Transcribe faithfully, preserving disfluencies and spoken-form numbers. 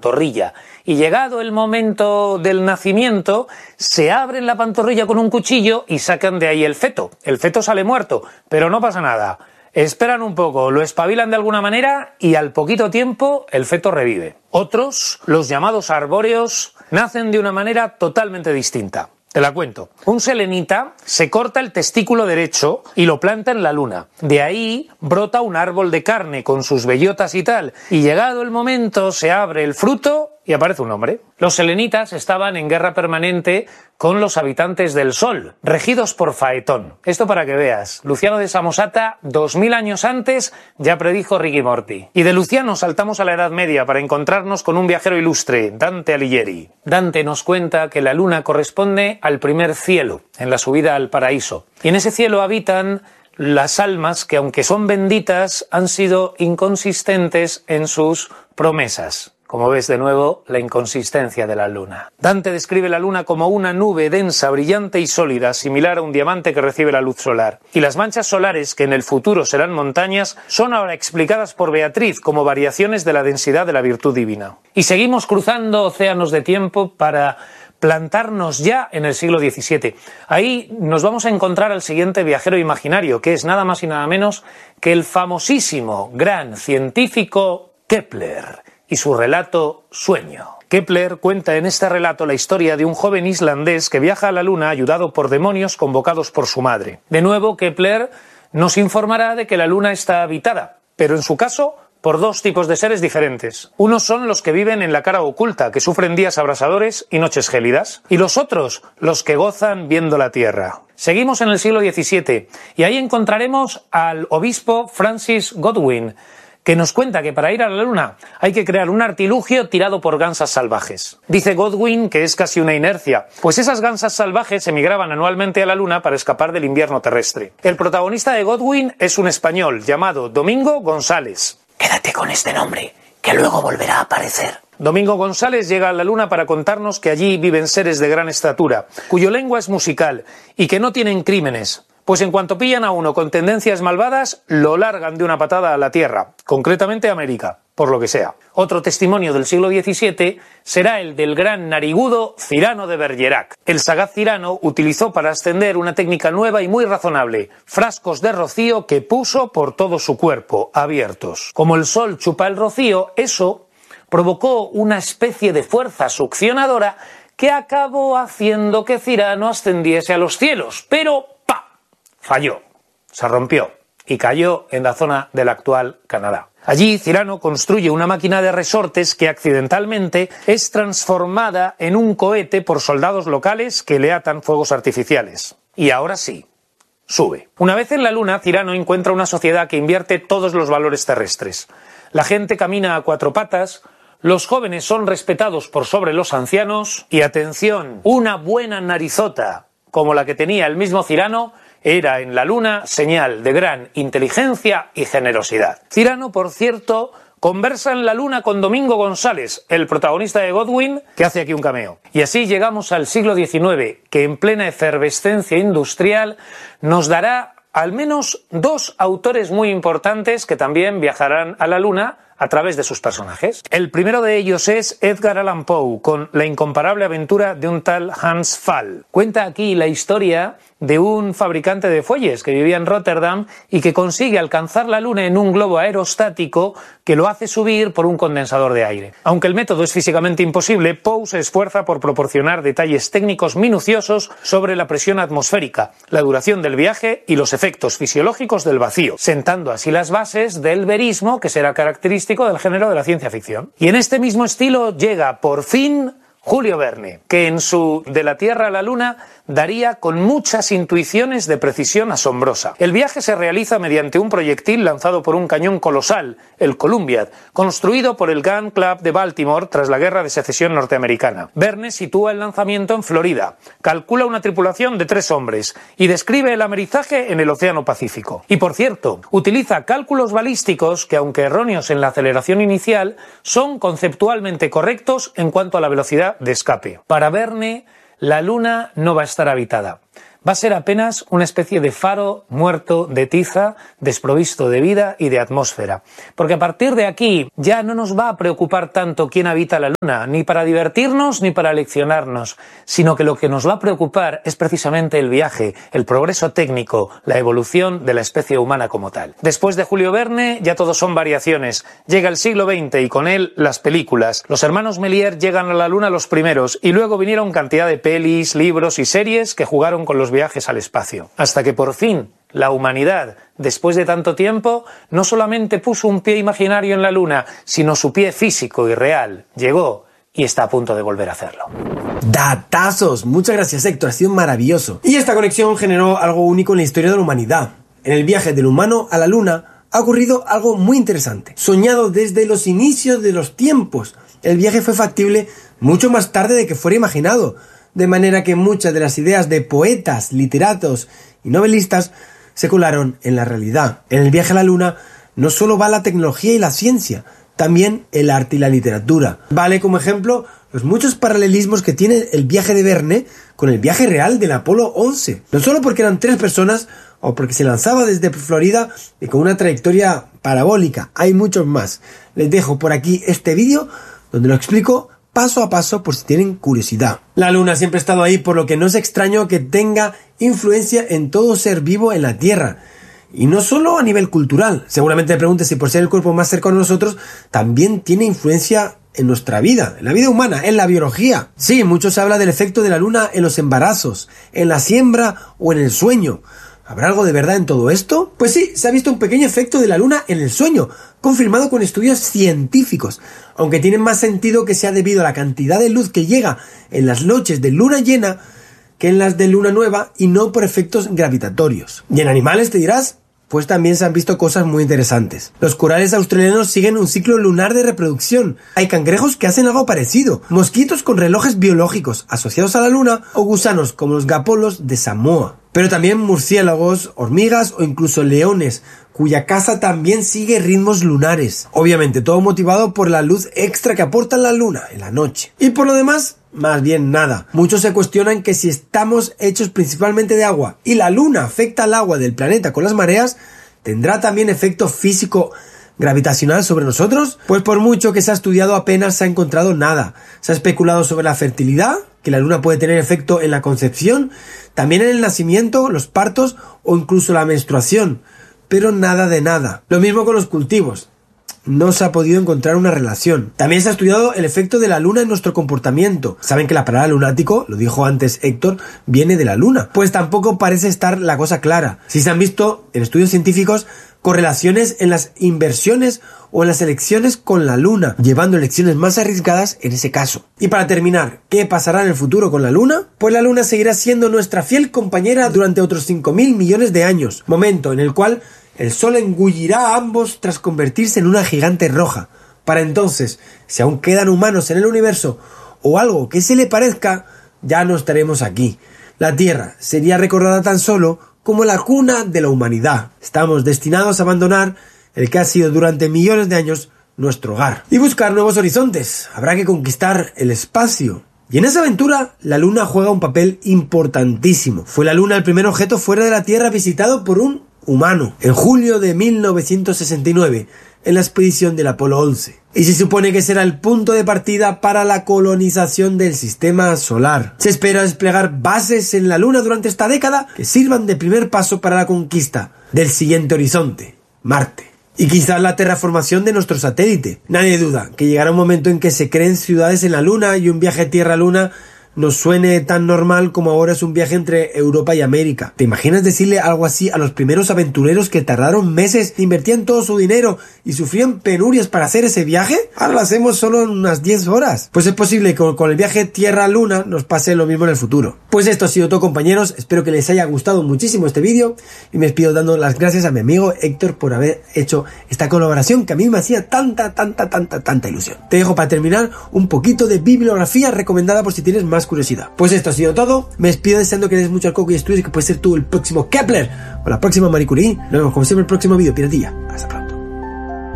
pantorrilla. Y llegado el momento del nacimiento, se abren la pantorrilla con un cuchillo y sacan de ahí el feto. El feto sale muerto, pero no pasa nada. Esperan un poco, lo espabilan de alguna manera y al poquito tiempo el feto revive. Otros, los llamados arbóreos, nacen de una manera totalmente distinta. Te la cuento. Un selenita se corta el testículo derecho y lo planta en la luna. De ahí brota un árbol de carne con sus bellotas y tal. Y llegado el momento se abre el fruto y aparece un hombre. Los selenitas estaban en guerra permanente con los habitantes del Sol, regidos por Faetón. Esto para que veas. Luciano de Samosata, dos mil años antes, ya predijo Ricky Morty. Y de Luciano saltamos a la Edad Media para encontrarnos con un viajero ilustre, Dante Alighieri. Dante nos cuenta que la luna corresponde al primer cielo, en la subida al paraíso. Y en ese cielo habitan las almas que, aunque son benditas, han sido inconsistentes en sus promesas. Como ves de nuevo, la inconsistencia de la luna. Dante describe la luna como una nube densa, brillante y sólida, similar a un diamante que recibe la luz solar. Y las manchas solares, que en el futuro serán montañas, son ahora explicadas por Beatriz como variaciones de la densidad de la virtud divina. Y seguimos cruzando océanos de tiempo para plantarnos ya en el siglo diecisiete. Ahí nos vamos a encontrar al siguiente viajero imaginario, que es nada más y nada menos que el famosísimo gran científico Kepler y su relato Sueño. Kepler cuenta en este relato la historia de un joven islandés que viaja a la luna ayudado por demonios convocados por su madre. De nuevo, Kepler nos informará de que la luna está habitada, pero en su caso por dos tipos de seres diferentes. Unos son los que viven en la cara oculta, que sufren días abrasadores y noches gélidas, y los otros, los que gozan viendo la Tierra. Seguimos en el siglo diecisiete, y ahí encontraremos al obispo Francis Godwin, que nos cuenta que para ir a la luna hay que crear un artilugio tirado por gansas salvajes. Dice Godwin que es casi una inercia, pues esas gansas salvajes emigraban anualmente a la luna para escapar del invierno terrestre. El protagonista de Godwin es un español llamado Domingo González. Quédate con este nombre, que luego volverá a aparecer. Domingo González llega a la luna para contarnos que allí viven seres de gran estatura, cuyo lengua es musical y que no tienen crímenes. Pues en cuanto pillan a uno con tendencias malvadas, lo largan de una patada a la Tierra, concretamente a América, por lo que sea. Otro testimonio del siglo diecisiete será el del gran narigudo Cirano de Bergerac. El sagaz Cirano utilizó para ascender una técnica nueva y muy razonable, frascos de rocío que puso por todo su cuerpo, abiertos. Como el sol chupa el rocío, eso provocó una especie de fuerza succionadora que acabó haciendo que Cirano ascendiese a los cielos, pero falló, se rompió y cayó en la zona del actual Canadá. Allí Cirano construye una máquina de resortes que accidentalmente es transformada en un cohete por soldados locales que le atan fuegos artificiales. Y ahora sí, sube. Una vez en la luna, Cirano encuentra una sociedad que invierte todos los valores terrestres. La gente camina a cuatro patas, los jóvenes son respetados por sobre los ancianos y, atención, una buena narizota como la que tenía el mismo Cirano era en la luna señal de gran inteligencia y generosidad. Cirano, por cierto, conversa en la luna con Domingo González, el protagonista de Godwin, que hace aquí un cameo. Y así llegamos al siglo diecinueve, que en plena efervescencia industrial nos dará al menos dos autores muy importantes que también viajarán a la luna a través de sus personajes. El primero de ellos es Edgar Allan Poe, con La incomparable aventura de un tal Hans Pfaall. Cuenta aquí la historia de un fabricante de fuelles que vivía en Rotterdam y que consigue alcanzar la luna en un globo aerostático que lo hace subir por un condensador de aire. Aunque el método es físicamente imposible, Poe se esfuerza por proporcionar detalles técnicos minuciosos sobre la presión atmosférica, la duración del viaje y los efectos fisiológicos del vacío, sentando así las bases del verismo que será característico del género de la ciencia ficción. Y en este mismo estilo llega por fin Julio Verne, que en su De la Tierra a la Luna daría con muchas intuiciones de precisión asombrosa. El viaje se realiza mediante un proyectil lanzado por un cañón colosal, el Columbiad, construido por el Gun Club de Baltimore tras la Guerra de Secesión norteamericana. Verne sitúa el lanzamiento en Florida, calcula una tripulación de tres hombres y describe el amerizaje en el Océano Pacífico. Y por cierto, utiliza cálculos balísticos que, aunque erróneos en la aceleración inicial, son conceptualmente correctos en cuanto a la velocidad de escape. Para Verne, la Luna no va a estar habitada. va a ser apenas una especie de faro muerto de tiza, desprovisto de vida y de atmósfera. Porque a partir de aquí ya no nos va a preocupar tanto quién habita la Luna, ni para divertirnos ni para leccionarnos, sino que lo que nos va a preocupar es precisamente el viaje, el progreso técnico, la evolución de la especie humana como tal. Después de Julio Verne ya todo son variaciones. Llega el siglo veinte y con él las películas. Los hermanos Méliès llegan a la Luna los primeros y luego vinieron cantidad de pelis, libros y series que jugaron con los viajes al espacio. Hasta que por fin la humanidad, después de tanto tiempo, no solamente puso un pie imaginario en la Luna, sino su pie físico y real. Llegó y está a punto de volver a hacerlo. ¡Datazos! Muchas gracias, Héctor, ha sido maravilloso. Y esta conexión generó algo único en la historia de la humanidad. En el viaje del humano a la Luna ha ocurrido algo muy interesante. Soñado desde los inicios de los tiempos, el viaje fue factible mucho más tarde de que fuera imaginado, de manera que muchas de las ideas de poetas, literatos y novelistas se colaron en la realidad. En el viaje a la Luna no solo va la tecnología y la ciencia, también el arte y la literatura. Vale como ejemplo los muchos paralelismos que tiene el viaje de Verne con el viaje real del Apolo once. No solo porque eran tres personas o porque se lanzaba desde Florida y con una trayectoria parabólica, hay muchos más. Les dejo por aquí este vídeo donde lo explico paso a paso por si tienen curiosidad. La Luna siempre ha estado ahí, por lo que no es extraño que tenga influencia en todo ser vivo en la Tierra. Y no solo a nivel cultural. Seguramente te preguntes si por ser el cuerpo más cercano a nosotros, también tiene influencia en nuestra vida, en la vida humana, en la biología. Sí, mucho se habla del efecto de la Luna en los embarazos, en la siembra o en el sueño. ¿Habrá algo de verdad en todo esto? Pues sí, se ha visto un pequeño efecto de la Luna en el sueño, confirmado con estudios científicos, aunque tiene más sentido que sea debido a la cantidad de luz que llega en las noches de luna llena que en las de luna nueva y no por efectos gravitatorios. Y en animales te dirás, pues también se han visto cosas muy interesantes. Los corales australianos siguen un ciclo lunar de reproducción. Hay cangrejos que hacen algo parecido, mosquitos con relojes biológicos asociados a la Luna o gusanos como los gapolos de Samoa. Pero también murciélagos, hormigas o incluso leones, cuya caza también sigue ritmos lunares. Obviamente todo motivado por la luz extra que aporta la Luna en la noche. Y por lo demás, más bien nada. Muchos se cuestionan que si estamos hechos principalmente de agua y la Luna afecta al agua del planeta con las mareas, ¿tendrá también efecto físico gravitacional sobre nosotros? Pues por mucho que se ha estudiado apenas se ha encontrado nada. Se ha especulado sobre la fertilidad, que la Luna puede tener efecto en la concepción, también en el nacimiento, los partos o incluso la menstruación, pero nada de nada. Lo mismo con los cultivos. No se ha podido encontrar una relación. También se ha estudiado el efecto de la Luna en nuestro comportamiento. Saben que la palabra lunático, lo dijo antes Héctor, viene de la Luna. Pues tampoco parece estar la cosa clara. Si se han visto en estudios científicos correlaciones en las inversiones o en las elecciones con la Luna, llevando elecciones más arriesgadas en ese caso. Y para terminar, ¿qué pasará en el futuro con la Luna? Pues la Luna seguirá siendo nuestra fiel compañera durante otros cinco mil millones de años, momento en el cual el Sol engullirá a ambos tras convertirse en una gigante roja. Para entonces, si aún quedan humanos en el universo o algo que se le parezca, ya no estaremos aquí. La Tierra sería recordada tan solo como la cuna de la humanidad. Estamos destinados a abandonar el que ha sido durante millones de años nuestro hogar y buscar nuevos horizontes. Habrá que conquistar el espacio. Y en esa aventura, la Luna juega un papel importantísimo. Fue la Luna el primer objeto fuera de la Tierra visitado por un humano, en julio de mil novecientos sesenta y nueve, en la expedición del Apolo once. Y se supone que será el punto de partida para la colonización del sistema solar. Se espera desplegar bases en la Luna durante esta década que sirvan de primer paso para la conquista del siguiente horizonte, Marte. Y quizás la terraformación de nuestro satélite. Nadie duda que llegará un momento en que se creen ciudades en la Luna y un viaje Tierra-Luna nos suene tan normal como ahora es un viaje entre Europa y América. ¿Te imaginas decirle algo así a los primeros aventureros que tardaron meses, invertían todo su dinero y sufrían penurias para hacer ese viaje? Ahora lo hacemos solo en unas diez horas. Pues es posible que con el viaje Tierra-Luna nos pase lo mismo en el futuro. Pues esto ha sido todo, compañeros. Espero que les haya gustado muchísimo este vídeo y me despido dando las gracias a mi amigo Héctor por haber hecho esta colaboración que a mí me hacía tanta, tanta, tanta, tanta ilusión. Te dejo para terminar un poquito de bibliografía recomendada por si tienes más curiosidad. Pues esto ha sido todo. Me despido deseando que les mucho al coco y estudies, que puedes ser tú el próximo Kepler o la próxima Marie Curie. Nos vemos como siempre en el próximo vídeo, piratilla. Hasta pronto.